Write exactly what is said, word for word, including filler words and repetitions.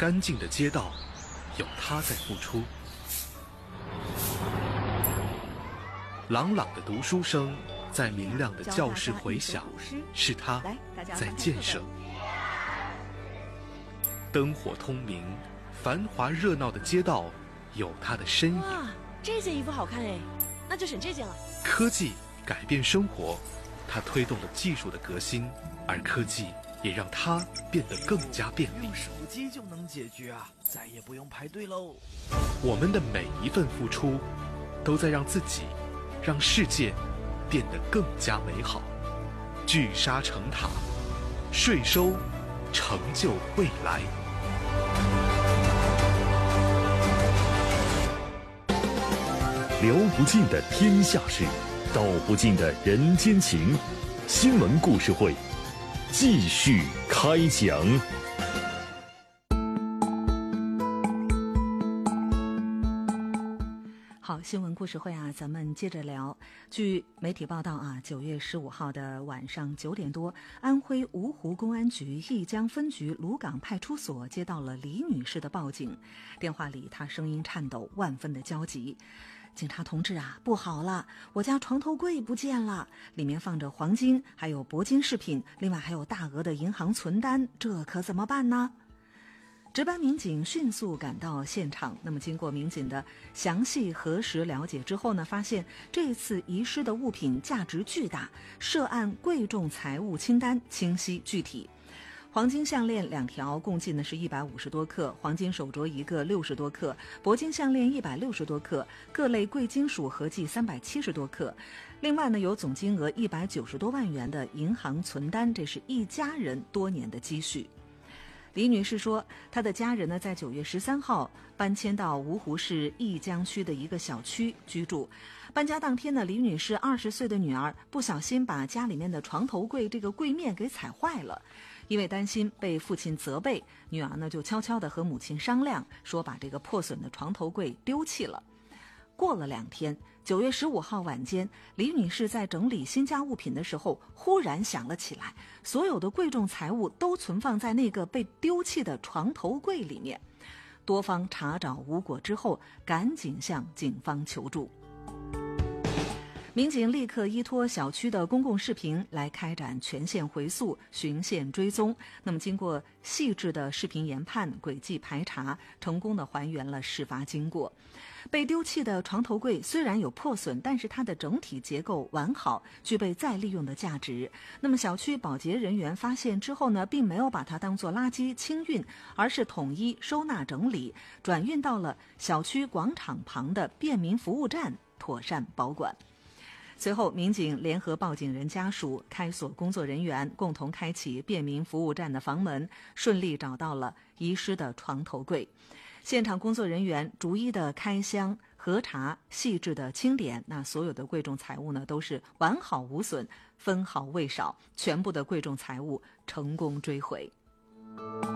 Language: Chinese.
干净的街道，有他在付出；朗朗的读书声在明亮的教室回响，是他在建设；灯火通明、繁华热闹的街道，有他的身影。 哇，这件衣服好看哎，那就选这件了。 科技改变生活，它推动了技术的革新，而科技也让它变得更加便利。 用手机就能解决啊，再也不用排队喽。 我们的每一份付出，都在让自己、让世界变得更加美好。聚沙成塔，税收成就未来。 聊不尽的天下事，道不尽的人间情。新闻故事会继续开讲。 好，新闻故事会啊，咱们接着聊。据媒体报道啊，九月十五号的晚上九点多，安徽芜湖公安局义江分局鲁岗派出所接到了李女士的报警。电话里，她声音颤抖，万分的焦急。警察同志啊，不好了，我家床头柜不见了，里面放着黄金，还有铂金饰品，另外还有大额的银行存单，这可怎么办呢？值班民警迅速赶到现场，那么经过民警的详细核实了解之后呢，发现这次遗失的物品价值巨大，涉案贵重财物清单清晰具体。黄金项链两条，共计呢是一百五十多克；黄金手镯一个，六十多克；铂金项链一百六十多克，各类贵金属合计三百七十多克。另外呢，有总金额一百九十多万元的银行存单，这是一家人多年的积蓄。李女士说，她的家人呢在九月十三号搬迁到芜湖市义江区的一个小区居住。搬家当天呢，李女士二十岁的女儿不小心把家里面的床头柜这个柜面给踩坏了。因为担心被父亲责备，女儿呢就悄悄地和母亲商量，说把这个破损的床头柜丢弃了。过了两天，九月十五号晚间，李女士在整理新家物品的时候，忽然想了起来，所有的贵重财物都存放在那个被丢弃的床头柜里面。多方查找无果之后，赶紧向警方求助。民警立刻依托小区的公共视频来开展全线回溯、循线追踪。那么经过细致的视频研判、轨迹排查，成功的还原了事发经过。被丢弃的床头柜虽然有破损，但是它的整体结构完好，具备再利用的价值。那么小区保洁人员发现之后呢，并没有把它当作垃圾清运，而是统一收纳整理，转运到了小区广场旁的便民服务站，妥善保管。随后，民警联合报警人家属、开锁工作人员共同开启便民服务站的房门，顺利找到了遗失的床头柜。现场工作人员逐一的开箱核查，细致的清点，那所有的贵重财物呢都是完好无损，分毫未少，全部的贵重财物成功追回。